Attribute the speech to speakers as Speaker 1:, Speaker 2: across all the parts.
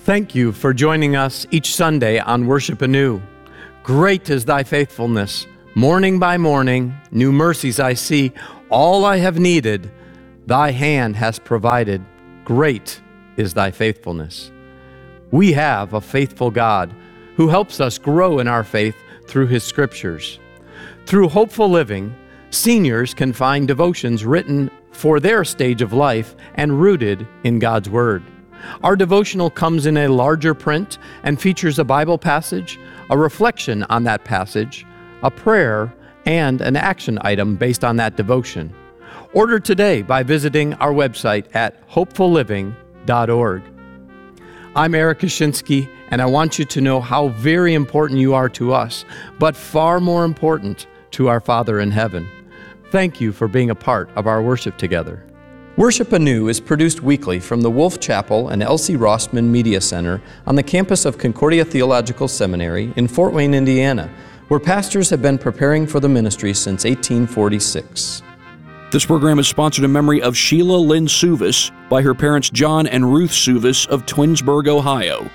Speaker 1: Thank you for joining us each Sunday on Worship Anew. Great is thy faithfulness. Morning by morning, new mercies I see. All I have needed, thy hand has provided. Great is thy faithfulness. We have a faithful God who helps us grow in our faith through his scriptures. Through Hopeful Living, seniors can find devotions written for their stage of life and rooted in God's Word. Our devotional comes in a larger print and features a Bible passage, a reflection on that passage, a prayer, and an action item based on that devotion. Order today by visiting our website at hopefulliving.org. I'm Eric Kaczynski, and I want you to know how very important you are to us, but far more important to our Father in heaven. Thank you for being a part of our worship together. Worship Anew is produced weekly from the Wolf Chapel and Elsie Rossman Media Center on the campus of Concordia Theological Seminary in Fort Wayne, Indiana, where pastors have been preparing for the ministry since 1846.
Speaker 2: This program is sponsored in memory of Sheila Lynn Suvis by her parents John and Ruth Suvis of Twinsburg, Ohio.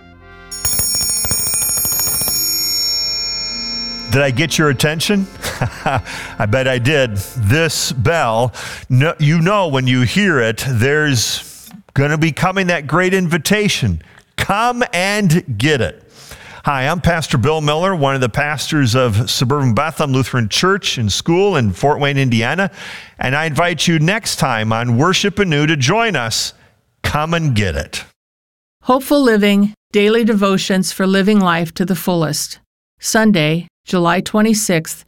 Speaker 3: Did I get your attention? I bet I did. This bell, you know when you hear it, there's going to be coming that great invitation. Come and get it. Hi, I'm Pastor Bill Miller, one of the pastors of Suburban Bethlehem Lutheran Church and School in Fort Wayne, Indiana, and I invite you next time on Worship Anew to join us. Come and get it.
Speaker 4: Hopeful Living, Daily Devotions for Living Life to the Fullest. Sunday, July 26,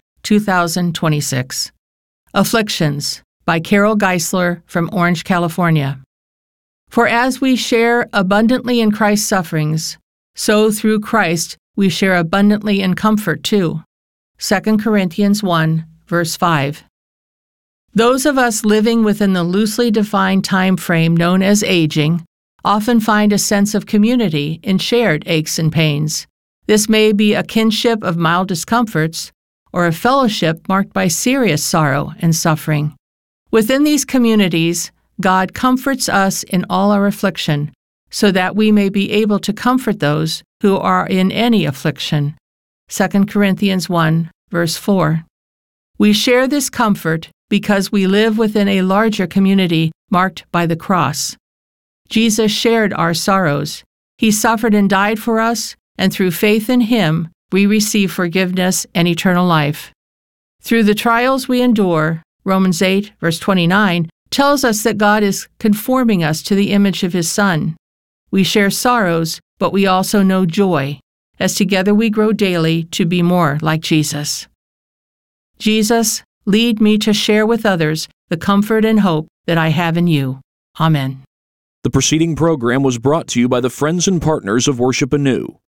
Speaker 4: 2026. Afflictions by Carol Geisler from Orange, California. For as we share abundantly in Christ's sufferings, so through Christ we share abundantly in comfort too. 2 Corinthians 1, verse 5. Those of us living within the loosely defined time frame known as aging often find a sense of community in shared aches and pains. This may be a kinship of mild discomforts or a fellowship marked by serious sorrow and suffering. Within these communities, God comforts us in all our affliction, so that we may be able to comfort those who are in any affliction. 2 Corinthians 1, verse 4. We share this comfort because we live within a larger community marked by the cross. Jesus shared our sorrows. He suffered and died for us, and through faith in him, we receive forgiveness and eternal life. Through the trials we endure, Romans 8, verse 29, tells us that God is conforming us to the image of his Son. We share sorrows, but we also know joy, as together we grow daily to be more like Jesus. Jesus, lead me to share with others the comfort and hope that I have in you. Amen.
Speaker 2: The preceding program was brought to you by the friends and partners of Worship Anew.